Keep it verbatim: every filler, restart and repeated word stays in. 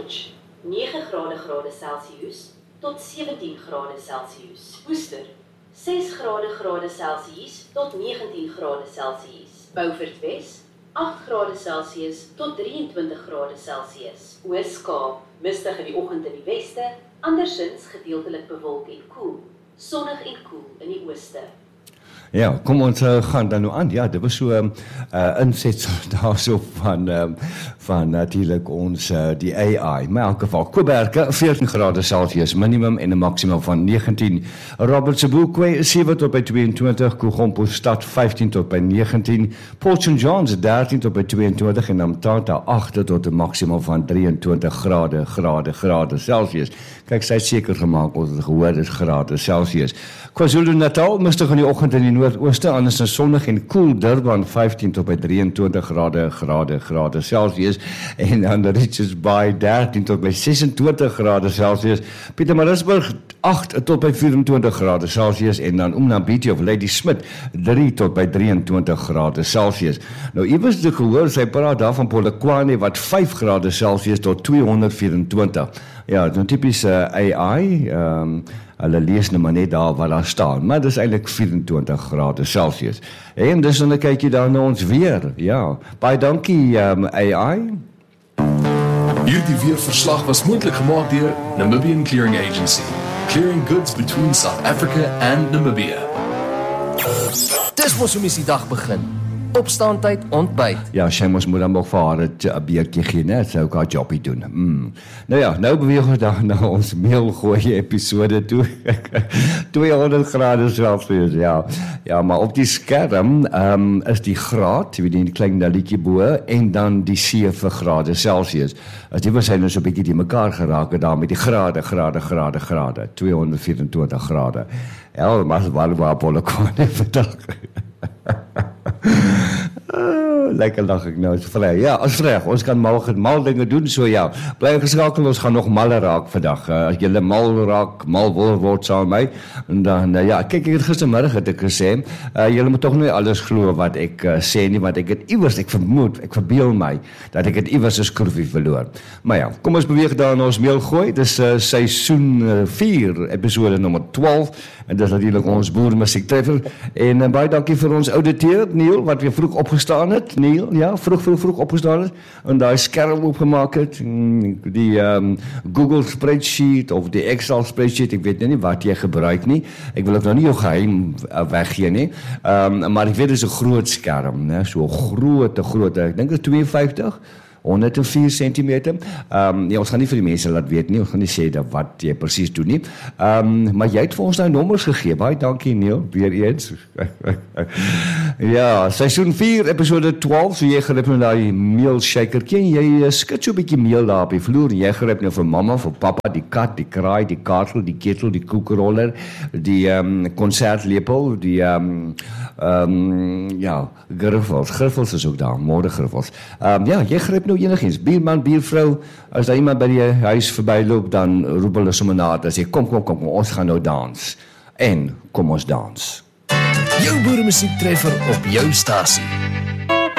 George, nege grade grade Celsius tot sewentien grade Celsius. Worcester, ses grade grade Celsius tot negentien grade Celsius. Beaufort Wes, agt grade Celsius tot drieëntwintig grade Celsius. Oos-Kaap, mistig in die oggend in die weste, andersins gedeeltelik bewolk en koel. Sonnig en koel in die ooste. Ja, kom ons uh, gaan dan nou aan. Ja, dit was so 'n um, uh, insetsel daarso van um, van natuurlik ons uh, die A I. Maar in elk geval Koberge veertien grade Celsius minimum en 'n maksimum van negentien. Robert Sobukwe sewe tot by tweeëntwintig, Kugompo stad vyftien tot by negentien, Port Saint John's dertien tot by tweeëntwintig en Mthatha agt tot 'n maksimum van drieëntwintig grade grade grade Celsius. Kyk, sy het seker gemaak ons het gehoor dit grade Celsius. KwaZulu-Natal mistig in die oggend in die noordooste, anders is sonnig en koel. Durban vyftien tot by drieëntwintig grade grade grade Celsius en dan Richards Bay dertien tot by sesentwintig grade Celsius. Pietermaritzburg agt tot by vyfentwintig grade Celsius en dan Umnambiti of Ladysmith drie tot by drieëntwintig grade Celsius. Nou iewers te gehoor, sy praat daar van Polokwane wat vyf grade Celsius tot tweehonderdvyerentwintig. Ja, zo'n typische A I, um, hulle lees nou maar net daar wat daar staan, maar dit is eintlik vyfentwintig grade Celsius. En dis dan 'n kykie daar na ons weer. Ja, baie dankie um, A I. Hierdie weerverslag was moontlik gemaak deur Namibian Clearing Agency, clearing goods between South Africa and Namibia. Dis mos hoe mens die dag begin. Opstaantyd, ontbyt. Ja, sy mos moet dan nog vir haar 'n beertjie gee, né? Sy ook haar jobbie doen. Mm. Nou ja, nou beweeg ons dan na ons meelgooi episode toe. tweehonderd grade Celsius, ja. Ja, maar op die skerm um, is die graad, wie die klein dalletjie bo en dan die sewe grade Celsius. As die was hy nou so 'n bietjie die mekaar geraak het daar met die grade, grade, grade, grade. tweehonderdvyerentwintig grade. Ja, maar waar waar Polokwane vandag. Uh, lekker lag ek nou, is vry. Ja, as vry, ons kan mal, mal dinge doen, so ja. Bly geskakel, ons gaan nog malle raak vandag. Uh, as julle mal raak, mal wil word saam met my, en dan, uh, ja, kyk, ek het gistermiddag het ek gesê, uh, julle moet toch nie alles glo wat ek uh, sê nie, want ek het iewers, ek vermoed, ek verbeel my, dat ek het iewers 'n skroefie verloor. Maar ja, kom ons beweeg daar na ons meelgooi, dis uh, seisoen vier, episode nommer twaalf, en dis natuurlijk ons boermusiek treffer, en uh, baie dankie vir ons ouditeur, Neil, wat weer vroeg opgestaan het, Neil, ja, vroeg, vroeg, vroeg opgestaan het, en daar skerm opgemaak het, die um, Google spreadsheet, of die Excel spreadsheet, ek weet nie wat jy gebruik nie, ek wil ook nog nie jou geheim uh, weggee nie, um, maar ek weet dit is 'n groot skerm, ne? So groot, groot, ek dink dit is twee vyftig, honderd en vier centimeter. Um, ja, ons gaan nie vir die mense laat weet nie, ons gaan nie sê dat wat jy presies doen nie. Um, maar jy het vir ons nou nommers gegee, baie dankie Neil, weer eens. Ja, seisoen vier, episode twaalf, so jy gryp nou die meelshakertjie, en jy skit so 'n bietjie meel daar op die vloer, en jy gryp nou vir mamma, vir pappa, die kat, die kraai, die kaartel, die ketel, die koekeroller, die um, concertlepel, die um, um, ja, griffels, griffels is ook daar, moddergriffels. Um, ja, jy gryp nou enigiets, bierman, biervrou, as daar iemand by die huis verbyloop, dan roep hulle sommer na, dan sê, kom, kom, kom, kom, ons gaan nou dans. En, kom ons dans. Jou boeremusiek treffer op jou stasie.